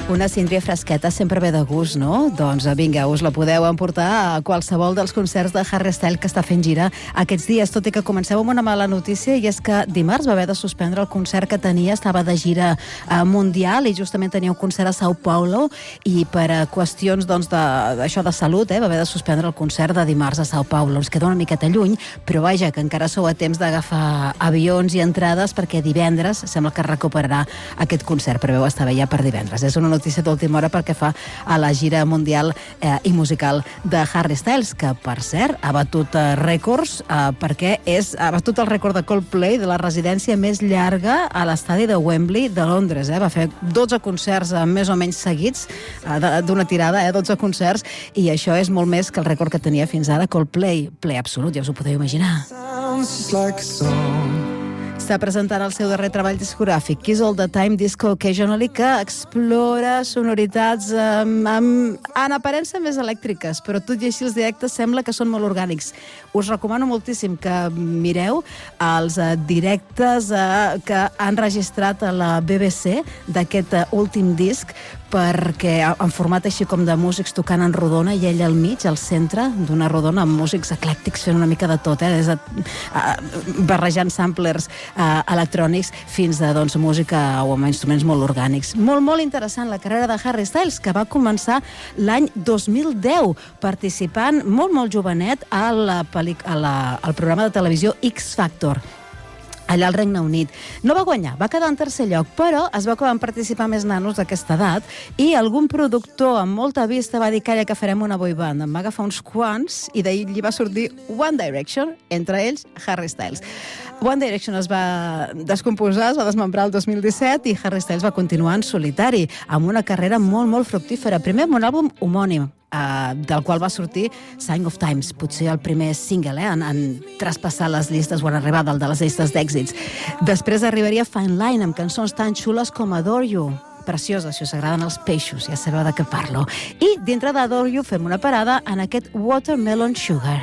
Una síndria fresqueta sempre ve de gust, no? Doncs vinga, us la podeu emportar a qualsevol dels concerts de Harry Styles que està fent gira aquests dies, tot i que comenceu amb una mala notícia, i és que dimarts va haver de suspendre el concert que tenia, estava de gira mundial i justament tenia un concert a São Paulo i per qüestions d'això de salut va haver de suspendre el concert de dimarts a São Paulo. Ens queda una miqueta lluny, però vaja, que encara sou a temps d'agafar avions i entrades perquè divendres sembla que es recuperarà aquest concert, preveu estar bé ja per divendres. És una notícia d'última hora perquè fa a la gira mundial i musical de Harry Styles, que, per cert, ha batut rècords perquè ha batut el rècord de Coldplay de la residència més llarga a l'estadi de Wembley de Londres. Va fer 12 concerts més o menys seguits, d'una tirada, 12 concerts, i això és molt més que el rècord que tenia fins ara Coldplay. Ple absolut, ja us ho podeu imaginar. Està presentant el seu darrer treball discogràfic, Kiss All the Time, Disco Occasionally, que explora sonoritats en aparença més elèctriques, però tot i així els directes sembla que són molt orgànics. Us recomano moltíssim que mireu els directes que han registrat a la BBC d'aquest últim disc, perquè en format així com de músics tocant en rodona i ell al mig, al centre d'una rodona, amb músics eclèctics fent una mica de tot, des de barrejant samplers electrònics fins a música o amb instruments molt orgànics. Molt, molt interessant la carrera de Harry Styles, que va començar l'any 2010 participant molt, molt jovenet al programa de televisió X Factor, allà al Regne Unit. No va guanyar, va quedar en tercer lloc, però es veu que van participar més nanos d'aquesta edat i algun productor amb molta vista va dir que farem una boy band. Em va agafar uns quants i d'ahir li va sortir One Direction, entre ells Harry Styles. One Direction es va descomposar, es va desmembrar el 2017 i Harry Styles va continuar en solitari, amb una carrera molt, molt fructífera. Primer amb un àlbum homònim, del qual va sortir Sign of Times, potser el primer single en traspassar les llistes o en arribar dalt de les llistes d'èxits. Després arribaria Fine Line, amb cançons tan xules com Adore You. Preciosa, si us agraden els peixos, ja sabeu de què parlo. I dintre d'Adore You fem una parada en aquest Watermelon Sugar.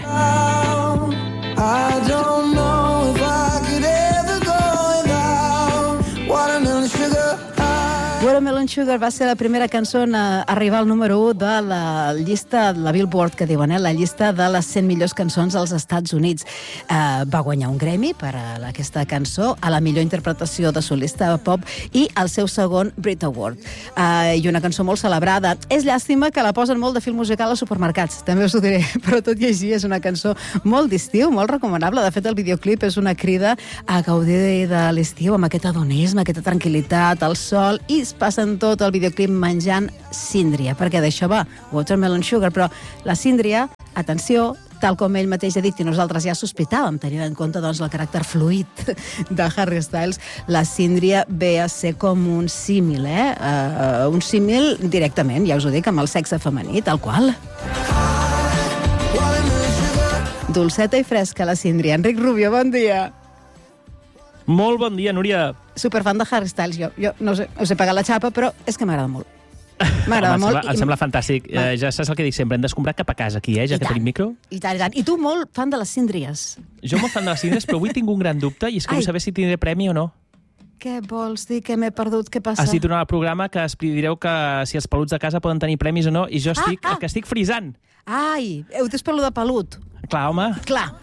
I don't know if I could ever go without Watermelon Sugar. Watermelon Sugar va ser la primera cançó a arribar al número 1 de la llista, la Billboard, que diuen, la llista de les 100 millors cançons als Estats Units. Va guanyar un Grammy per a aquesta cançó, a la millor interpretació de solista pop i el seu segon Brit Award. I una cançó molt celebrada. És llàstima que la posen molt de film musical als supermercats, també us ho diré, però tot i així és una cançó molt d'estiu, molt recomanable. De fet, el videoclip és una crida a gaudir de l'estiu amb aquest hedonisme, aquesta tranquil·litat, el sol, i passen tot el videoclip menjant síndria, perquè d'això va Watermelon Sugar, però la síndria, atenció, tal com ell mateix ha dit i nosaltres ja sospitàvem, tenint en compte el caràcter fluid de Harry Styles, la síndria ve a ser com un símil, un símil directament, ja us ho dic, amb el sexe femení, tal qual. Dolceta i fresca, la síndria. Enric Rubio, bon dia. Molt bon dia, Núria. Superfan de Harry Styles, jo no sé, us he pagat la xapa, però és que m'agrada molt. M'agrada molt. Em sembla fantàstic. Ja saps el que dic sempre, hem d'escombrar cap a casa aquí, ja que tenim micro. I tant, i tant. I tu molt fan de les síndries. Jo molt fan de les síndries, però avui tinc un gran dubte i és que vull saber si tindré premi o no. Què vols dir? Que m'he perdut? Què passa? Has dit en el programa que direu que si els peluts de casa poden tenir premis o no, i jo estic frisant. Ai, heu dit pel de pelut. Clar, home. Clar.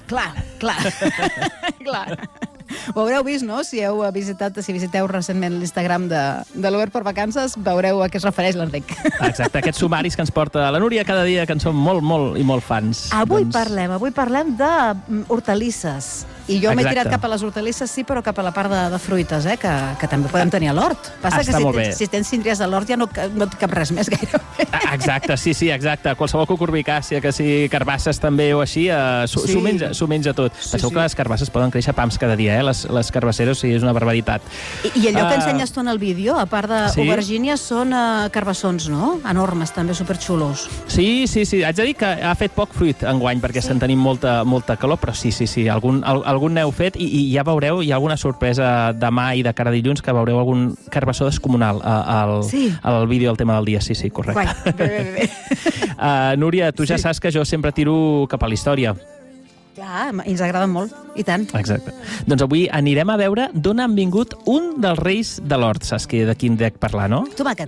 Ho haureu vist, no? Si visiteu recentment l'Instagram de l'Obert per Vacances, veureu a què es refereix l'Enric. Exacte, aquests sumaris que ens porta la Núria cada dia, que en som molt, molt i molt fans. Avui parlem d'hortalisses. I jo m'he tirat cap a les hortalisses, sí, però cap a la part de fruites, que també podem tenir a l'hort. Passa que si tens síndries a l'hort ja no et cap res més gairebé. Exacte, sí, exacte. Qualsevol cucurbitàcia, que si carbasses també o així, s'ho menja tot. Penseu que les carbasses poden créixer pams cada dia, les carbasseres, sí, és una barbaritat. I allò que ensenyes tu en el vídeo, a part d'aubergínies, són carbassons, no? Enormes, també superxulos. Sí, haig de dir que ha fet poc fruit enguany, perquè estem tenint molta calor, però sí, algun n'heu fet i ja veureu, hi ha alguna sorpresa demà i de cara a dilluns, que veureu algun carbassó descomunal al vídeo, al tema del dia. Sí, correcte. Guai, bé. Núria, tu ja saps que jo sempre tiro cap a la història. Clar, ens agrada molt, i tant. Exacte. Doncs avui anirem a veure d'on han vingut un dels reis de l'hort. Saps de quin dec parlar, no? Tomàquet.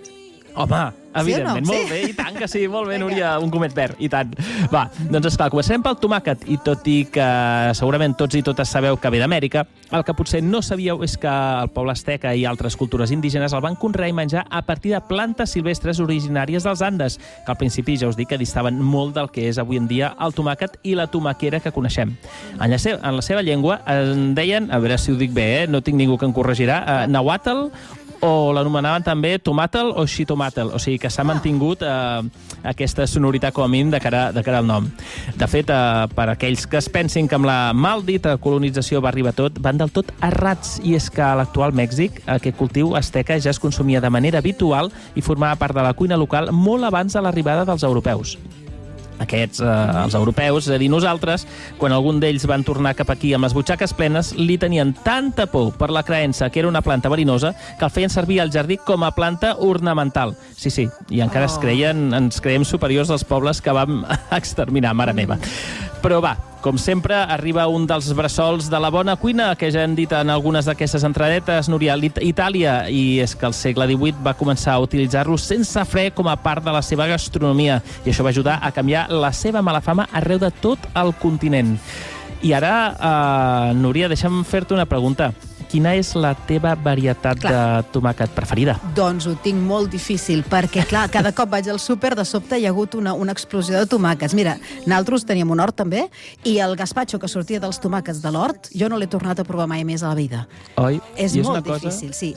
Home, evidentment, sí o no? molt bé, i tant que sí, molt bé, Núria, un gomet verd, i tant. Va, doncs esclar, començarem pel tomàquet, i tot i que segurament tots i totes sabeu que ve d'Amèrica, el que potser no sabíeu és que el poble asteca i altres cultures indígenes el van conrear i menjar a partir de plantes silvestres originàries dels Andes, que al principi ja us dic que distaven molt del que és avui en dia el tomàquet i la tomaquera que coneixem. En la seva llengua en deien, a veure si ho dic bé, no tinc ningú que em corregirà, nahuatl, o l'anomenaven també tomàtel o xitomatel, o sigui que s'ha mantingut aquesta sonoritat com a mínim de cara al nom. De fet, per aquells que es pensin que amb la maldita colonització va arribar tot, van del tot errats, i és que a l'actual Mèxic aquest cultiu asteca ja es consumia de manera habitual i formava part de la cuina local molt abans de l'arribada dels europeus. Aquests, els europeus, és a dir, nosaltres, quan algun d'ells van tornar cap aquí amb les butxaques plenes, li tenien tanta por per la creença que era una planta verinosa que el feien servir al jardí com a planta ornamental. Sí, i encara ens creiem superiors als pobles que vam exterminar, mare meva. Però va, com sempre, arriba un dels bressols de la bona cuina, que ja hem dit en algunes d'aquestes entradetes, Núria, Itàlia, i és que al segle XVIII va començar a utilitzar-lo sense fre com a part de la seva gastronomia, i això va ajudar a canviar la seva mala fama arreu de tot el continent. I ara, Núria, deixa'm fer-te una pregunta. Quina és la teva varietat de tomàquet preferida? Doncs ho tinc molt difícil, perquè, clar, cada cop vaig al súper, de sobte hi ha hagut una explosió de tomàquets. Mira, nosaltres teníem un hort també, i el gazpacho que sortia dels tomàquets de l'hort, jo no l'he tornat a provar mai més a la vida. Oi? És molt difícil, sí.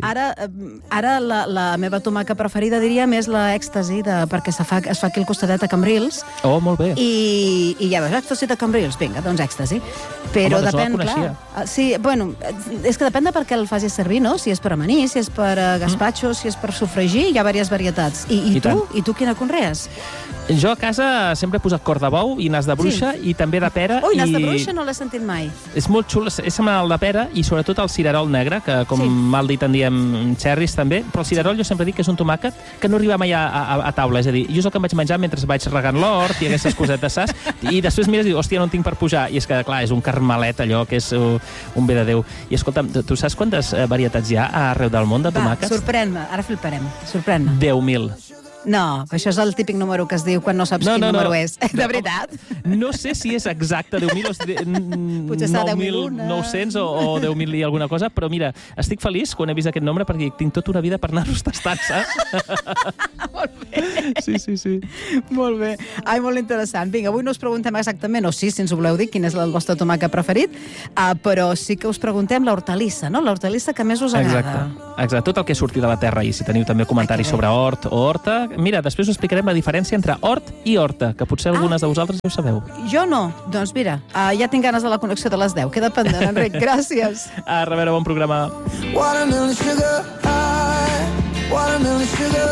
Ara la meva tomàquet preferida, diríem, és l'èxtasi, perquè es fa aquí al costadet a Cambrils. Oh, molt bé. I ja veus, èxtasi de Cambrils, vinga, doncs èxtasi. Però depèn, clar. Sí, bueno, és que depèn de per què el facis servir, no? Si és per amanir, si és per gazpacho, si és per sofregir, hi ha diverses varietats. I tu quina conrees? Jo a casa sempre he posat cor de bou i nas de bruixa i també de pera. Ui, nas de bruixa no l'he sentit mai. És molt xulo, és semblant al de pera i sobretot el cirerol negre, que com mal dit en diem cherries també, però el cirerol jo sempre dic que és un tomàquet que no arriba mai a taula, és a dir, jo és el que em vaig menjar mentre vaig regant l'hort i aquestes cosetes, saps? I després mires i dius, hòstia, no en tinc per pujar, i és que, clar, és un carmelet allò que és un bé de Déu. I escolta'm, tu saps quantes varietats hi ha arreu del món de tomàquets? Va, sorprèn-me, ara fliparem, sorprèn-me. 10.000. No, això és el típic número que es diu quan no saps quin número és. De veritat? No sé si és exacte 10.000 o 9.900 o 10.000 i alguna cosa, però mira, estic feliç quan he vist aquest nombre perquè tinc tota una vida per anar-los tastant, saps? Molt bé. Sí. Molt bé. Ai, molt interessant. Vinga, avui no us preguntem exactament, o sí, si ens ho voleu dir, quin és el vostre tomàquet preferit, però sí que us preguntem l'hortalissa, no? L'hortalissa que més us agrada. Exacte. Tot el que surti de la terra, i si teniu també comentaris sobre hort o horta, mira, després us explicarem la diferència entre hort i horta, que potser algunes de vosaltres ja ho sabeu. Jo no. Doncs mira, ja tinc ganes de la connexió de les 10. Queda pendent, Enric. Gràcies. A reveure, bon programa. Watermelon sugar high, watermelon sugar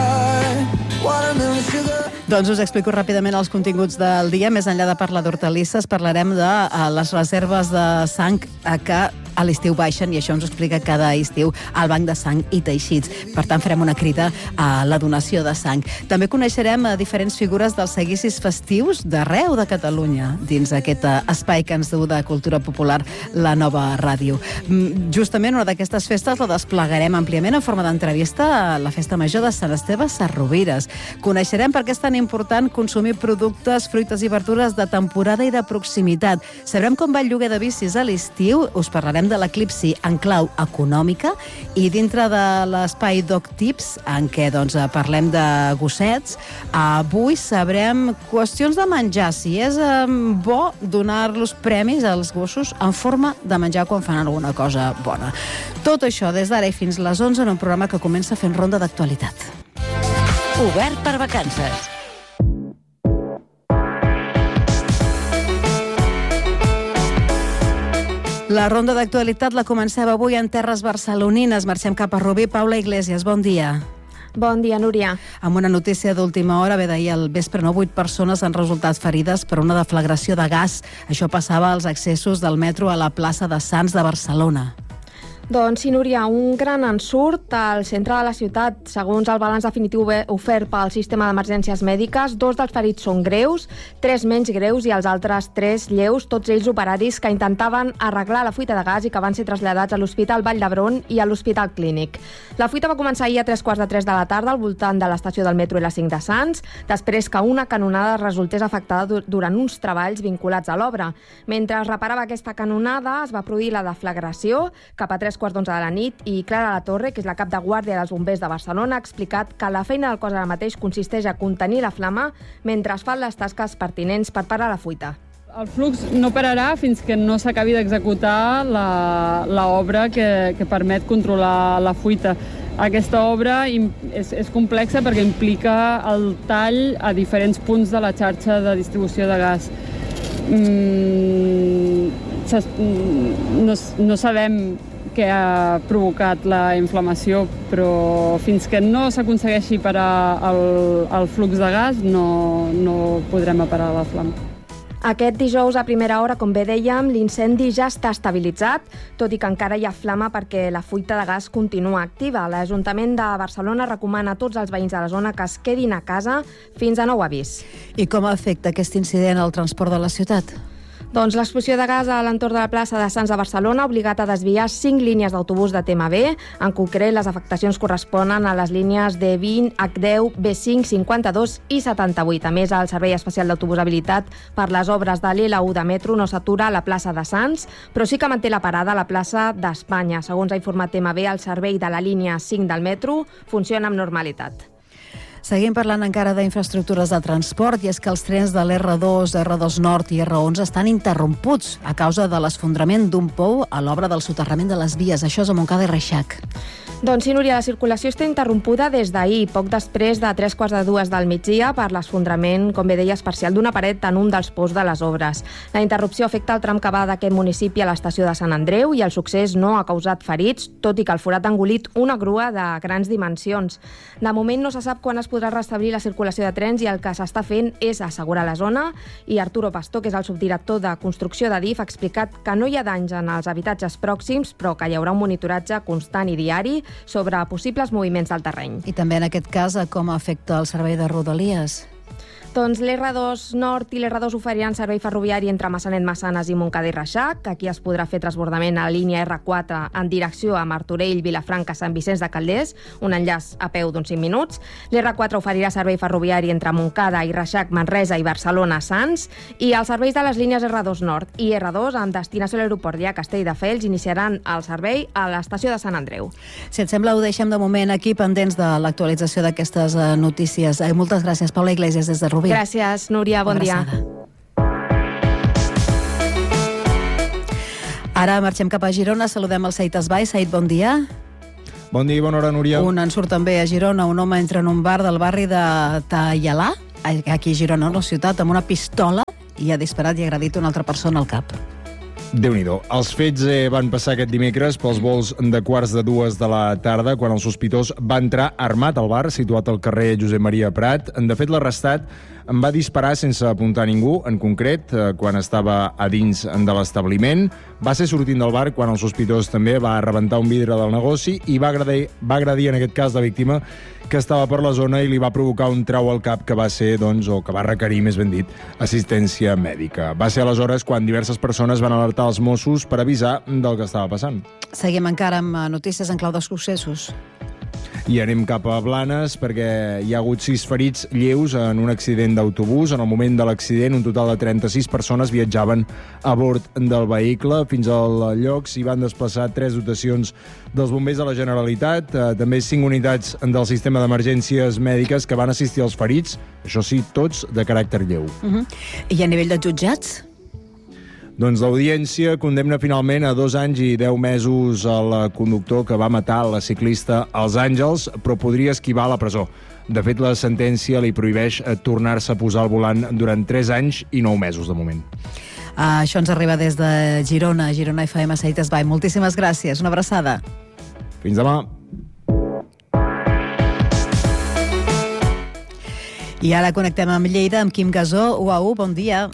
high, watermelon sugar. Doncs us explico ràpidament els continguts del dia. Més enllà de parlar d'hortalisses, parlarem de les reserves de sang que a l'estiu baixen, i això ens ho explica cada estiu al Banc de Sang i Teixits. Per tant, farem una crida a la donació de sang. També coneixerem diferents figures dels seguicis festius d'arreu de Catalunya, dins aquest espai que ens du de cultura popular, la nova ràdio. Justament una d'aquestes festes la desplegarem àmpliament en forma d'entrevista a la Festa Major de Sant Esteve Sesrovires. Coneixerem per què és tan important consumir productes, fruites i verdures de temporada i de proximitat. Sabrem com va el lloguer de bicis a l'estiu, us parlarem de l'eclipsi en clau econòmica, i dintre de l'espai Dog Tips, en què parlem de gossets, avui sabrem qüestions de menjar, si és bo donar-los premis als gossos en forma de menjar quan fan alguna cosa bona. Tot això des d'ara i fins les 11 en un programa que comença fent ronda d'actualitat. Obert per vacances. La ronda d'actualitat la comencem avui en terres barcelonines. Marxem cap a Rubí. Paula Iglesias, bon dia. Bon dia, Núria. Amb una notícia d'última hora, ve d'ahir al vespre, 8 persones han resultat ferides per una deflagració de gas. Això passava als accessos del metro a la plaça de Sants de Barcelona. Doncs sí, Núria, un gran ensurt al centre de la ciutat. Segons el balanç definitiu ofert pel sistema d'emergències mèdiques, 2 dels ferits són greus, 3 menys greus i els altres 3 lleus, tots ells operaris que intentaven arreglar la fuita de gas i que van ser traslladats a l'Hospital Vall d'Hebron i a l'Hospital Clínic. La fuita va començar ahir a 3:15 de la tarda al voltant de l'estació del metro i la 5 de Sants, després que una canonada resultés afectada durant uns treballs vinculats a l'obra. Mentre es reparava aquesta canonada, es va produir la deflagració cap a 3:15 de la nit i Clara Latorre, que és la cap de guàrdia dels bombers de Barcelona, ha explicat que la feina del cos ara mateix consisteix a contenir la flama mentre es fan les tasques pertinents per parar la fuita. El flux no pararà fins que no s'acabi d'executar l'obra que permet controlar la fuita. Aquesta obra és complexa perquè implica el tall a diferents punts de la xarxa de distribució de gas. No sabem què ha provocat la inflamació, però fins que no s'aconsegueixi parar el flux de gas no podrem parar la flama. Aquest dijous a primera hora, com bé dèiem, l'incendi ja està estabilitzat, tot i que encara hi ha flama perquè la fuita de gas continua activa. L'Ajuntament de Barcelona recomana a tots els veïns de la zona que es quedin a casa fins a nou avís. I com afecta aquest incident al transport de la ciutat? Doncs l'explosió de gas a l'entorn de la plaça de Sants de Barcelona ha obligat a desviar 5 línies d'autobús de TMB. En concret, les afectacions corresponen a les línies D20, H10, B5, 52 i 78. A més, el Servei Especial d'Autobús habilitat per les obres de l'L1 de metro no s'atura a la plaça de Sants, però sí que manté la parada a la plaça d'Espanya. Segons ha informat TMB, el servei de la línia 5 del metro funciona amb normalitat. Seguim parlant encara d'infraestructures de transport i és que els trens de l'R2, R2 Nord i R11 estan interromputs a causa de l'esfondrament d'un pou a l'obra del soterrament de les vies. Això és a Montcada i Reixac. Doncs sí, Núria, la circulació està interrompuda des d'ahir, poc després de 3:15 del migdia, per l'esfondrament, com bé deies, parcial d'una paret en un dels pous de les obres. La interrupció afecta el tram que va d'aquest municipi a l'estació de Sant Andreu i el succés no ha causat ferits, tot i que el forat ha engolit una grua de grans dimensions. De moment no se sap quan es podrà restablir la circulació de trens i el que s'està fent és assegurar la zona, i Arturo Pastor, que és el subdirector de construcció de DIF, ha explicat que no hi ha danys en els habitatges pròxims, però que hi haurà un monitoratge constant i diari sobre possibles moviments del terreny. I també en aquest cas, com afecta el servei de Rodalies? Doncs l'R2 Nord i l'R2 oferiran servei ferroviari entre Massanet, Massanes i Montcada i Reixac. Aquí es podrà fer transbordament a la línia R4 en direcció a Martorell, Vilafranca, Sant Vicenç de Calders, un enllaç a peu d'uns 5 minuts. L'R4 oferirà servei ferroviari entre Montcada i Reixac, Manresa i Barcelona, Sants, i els serveis de les línies R2 Nord i R2 amb destinació a l'aeroport de Castelldefels iniciaran el servei a l'estació de Sant Andreu. Si et sembla, ho deixem de moment aquí, pendents de l'actualització d'aquestes notícies. Moltes gràcies, Paula Iglesias, des de Rubí. Gràcies, Núria, bon dia. Ara marxem cap a Girona, saludem el Said Esbai. Said, bon dia. Bon dia i bona hora, Núria. Un ensurt també a Girona, un home entra en un bar del barri de Taialà, aquí a Girona, la ciutat, amb una pistola i ha disparat i ha agredit una altra persona al cap. Déu-n'hi-do. Els fets van passar aquest dimecres pels volts de 1:45 de la tarda, quan el sospitós va entrar armat al bar, situat al carrer Josep Maria Prat. De fet, l'arrestat en va disparar sense apuntar a ningú, en concret, quan estava a dins de l'establiment. Va ser sortint del bar quan el sospitós també va rebentar un vidre del negoci i va agredir en aquest cas la víctima, que estava per la zona, i li va provocar un trau al cap que va ser, o que va requerir, més ben dit, assistència mèdica. Va ser aleshores quan diverses persones van alertar els Mossos per avisar del que estava passant. Seguim encara amb notícies en clau de successos. I anem cap a Blanes, perquè hi ha hagut 6 ferits lleus en un accident d'autobús. En el moment de l'accident, un total de 36 persones viatjaven a bord del vehicle. Fins al lloc s'hi van desplaçar 3 dotacions dels bombers de la Generalitat, també 5 unitats del sistema d'emergències mèdiques que van assistir als ferits, això sí, tots de caràcter lleu. I a nivell de jutjats? Doncs l'audiència condemna finalment a 2 anys i 10 mesos al conductor que va matar la ciclista als Àngels, però podria esquivar la presó. De fet, la sentència li prohibeix tornar-se a posar al volant durant 3 anys i 9 mesos de moment. Això ens arriba des de Girona, Girona FM, Said Esbai. Moltíssimes gràcies, una abraçada. Fins demà. I ara connectem amb Lleida, amb Quim Gasó. UAU, bon dia.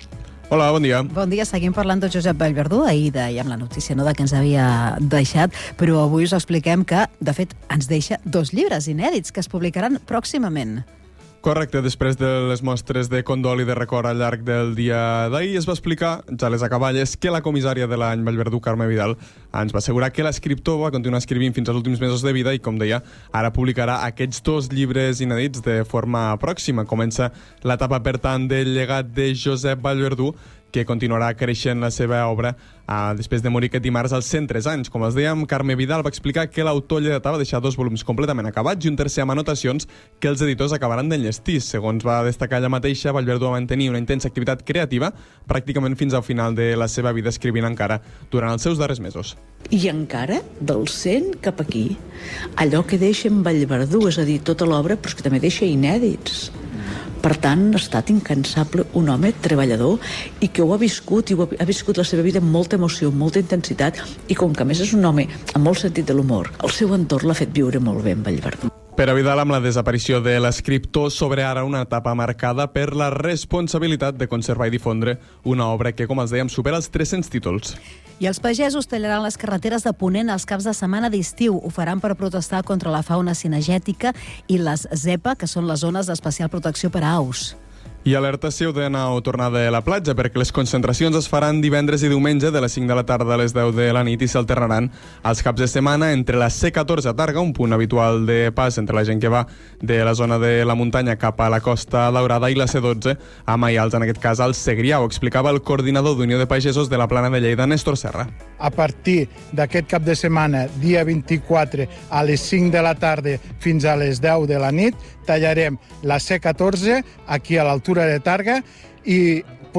Hola, bon dia. Bon dia, seguim parlant de Josep Vallverdú. Ahir dèiem la notícia no, de que ens havia deixat, però avui us expliquem que, de fet, ens deixa 2 llibres inèdits que es publicaran pròximament. Correcte, després de les mostres de condol i de record al llarg del dia d'ahir es va explicar, ja les acaballes, que la comissària de l'any Vallverdú, Carme Vidal, ens va assegurar que l'escriptor va continuar escrivint fins als últims mesos de vida i, com deia, ara publicarà aquests 2 llibres inèdits de forma pròxima. Comença l'etapa, per tant, del llegat de Josep Vallverdú, que continuarà creixent la seva obra després de morir aquest dimarts als 103 anys. Com els dèiem, Carme Vidal va explicar que l'autor lleidatà va deixar 2 volums completament acabats i un tercer amb anotacions que els editors acabaran d'enllestir. Segons va destacar ella mateixa, Vallverdú va mantenir una intensa activitat creativa pràcticament fins al final de la seva vida, escrivint encara durant els seus darrers mesos. I encara, del 100 cap aquí, allò que deixa en Vallverdú, és a dir, tota l'obra, però és que també deixa inèdits. Per tant, ha estat incansable, un home treballador i que ho ha viscut, i ha viscut la seva vida amb molta emoció, amb molta intensitat, i com que a més és un home amb molt sentit de l'humor, el seu entorn l'ha fet viure molt bé en Vallverdú. Per a Vidal, amb la desaparició de l'escriptor, s'obre ara una etapa marcada per la responsabilitat de conservar i difondre una obra que, com els dèiem, supera els 300 títols. I els pagesos tallaran les carreteres de Ponent els caps de setmana d'estiu. Ho faran per protestar contra la fauna cinegètica i les ZEPA, que són les zones d'especial protecció per a aus. I alerta si heu d'anar o tornar de la platja, perquè les concentracions es faran divendres i diumenge de les 5 de la tarda a les 10 de la nit i s'alternaran als caps de setmana entre la C14 a Targa, un punt habitual de pas entre la gent que va de la zona de la muntanya cap a la Costa Daurada, i la C12 a Maials, en aquest cas al Segrià. Ho explicava el coordinador d'Unió de Pagesos de la Plana de Lleida, Néstor Serra. A partir d'aquest cap de setmana, dia 24, a les 5 de la tarda fins a les 10 de la nit, tallarem la C14 aquí a l'altura de Targa i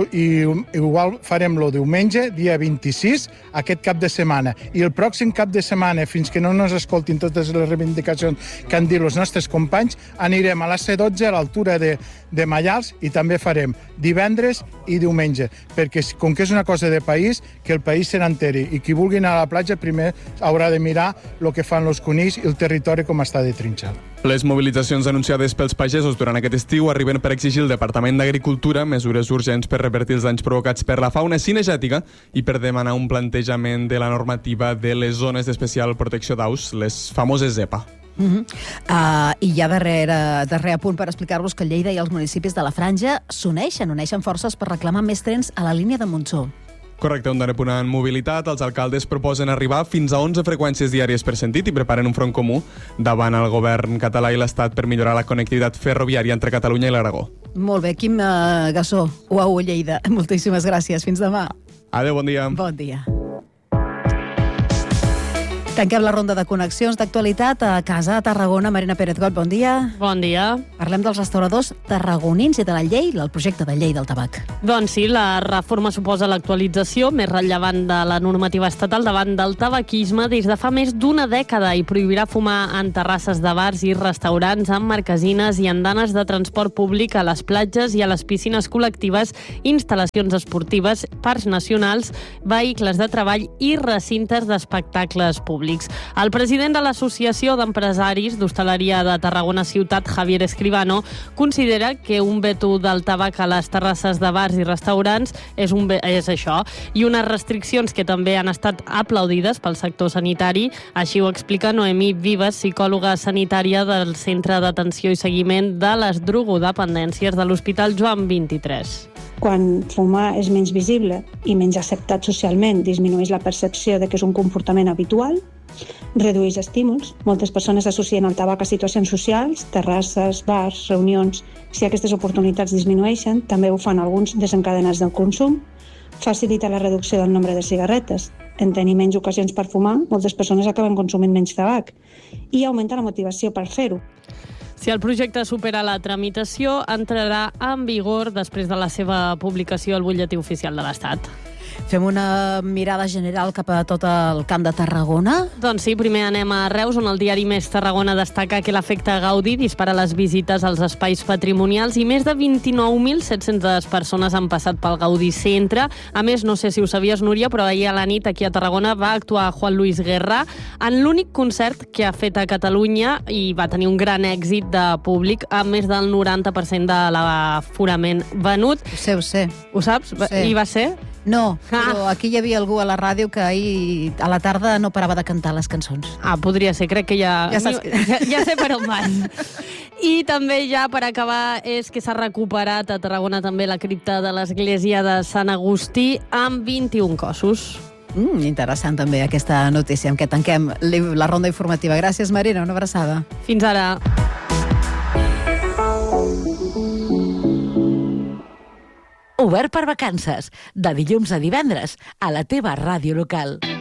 igual farem el diumenge, dia 26, aquest cap de setmana. I el pròxim cap de setmana, fins que no ens escoltin totes les reivindicacions que han dit els nostres companys, anirem a la C12 a l'altura de Maials i també farem divendres i diumenge, perquè com que és una cosa de país, que el país se n'enteri, i qui vulgui anar a la platja primer haurà de mirar el que fan els conills i el territori com està de trinxat. Les mobilitzacions anunciades pels pagesos durant aquest estiu arriben per exigir al Departament d'Agricultura mesures urgents per revertir els danys provocats per la fauna cinegètica i per demanar un plantejament de la normativa de les zones d'especial protecció d'aus, les famoses ZEPA. I ja darrer apunt per explicar-vos que Lleida i els municipis de la Franja uneixen forces per reclamar més trens a la línia de Montsó. Correcte, un darrer punt en mobilitat. Els alcaldes proposen arribar fins a 11 freqüències diàries per sentit i preparen un front comú davant el govern català i l'Estat per millorar la connectivitat ferroviària entre Catalunya i l'Aragó. Molt bé, Quim Gassó, UAU Lleida. Moltíssimes gràcies. Fins demà. Adéu, bon dia. Bon dia. Tanquem la ronda de connexions d'actualitat a casa, a Tarragona. Marina Pérez-Got, bon dia. Bon dia. Parlem dels restauradors tarragonins i de la llei, el projecte de llei del tabac. Doncs sí, la reforma suposa l'actualització més rellevant de la normativa estatal davant del tabaquisme des de fa més d'una dècada i prohibirà fumar en terrasses de bars i restaurants, en marquesines i andanes de transport públic, a les platges i a les piscines col·lectives, instal·lacions esportives, parcs nacionals, vehicles de treball i recintes d'espectacles públics. El president de l'Associació d'Empresaris d'Hostaleria de Tarragona Ciutat, Javier Escribano, considera que un veto del tabac a les terrasses de bars i restaurants és això, i unes restriccions que també han estat aplaudides pel sector sanitari. Així ho explica Noemí Vives, psicòloga sanitària del Centre d'Atenció i Seguiment de les Drogodependències de l'Hospital Joan 23. Quan fumar és menys visible i menys acceptat socialment, disminueix la percepció de que és un comportament habitual, redueix estímuls. Moltes persones associen el tabac a situacions socials, terrasses, bars, reunions. Si aquestes oportunitats disminueixen, també ho fan alguns desencadenats del consum. Facilita la reducció del nombre de cigarretes. En tenir menys ocasions per fumar, moltes persones acaben consumint menys tabac i augmenta la motivació per fer-ho. Si el projecte supera la tramitació, entrarà en vigor després de la seva publicació al Butlletí Oficial de l'Estat. Fem una mirada general cap a tot el Camp de Tarragona. Doncs sí, primer anem a Reus, on el diari Més Tarragona destaca que l'efecte Gaudí dispara les visites als espais patrimonials i més de 29.700 persones han passat pel Gaudí Centre. A més, no sé si ho sabies, Núria, però ahir a la nit aquí a Tarragona va actuar Juan Luis Guerra en l'únic concert que ha fet a Catalunya i va tenir un gran èxit de públic amb més del 90% de l'aforament venut. Ho sé. Ho saps? Sí. I va ser? No, però aquí hi havia algú a la ràdio que ahir a la tarda no parava de cantar les cançons. Podria ser, crec que ja sé per on van. I també ja per acabar és que s'ha recuperat a Tarragona també la cripta de l'església de Sant Agustí amb 21 cossos. Interessant també aquesta notícia amb què tanquem la ronda informativa. Gràcies, Marina, una abraçada. Fins ara. Obert per vacances, de dilluns a divendres, a la teva ràdio local.